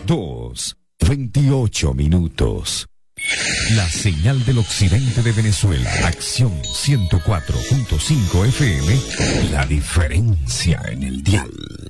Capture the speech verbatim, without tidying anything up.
dos, veintiocho minutos. La señal del occidente de Venezuela. Acción ciento cuatro punto cinco F M. La diferencia en el dial.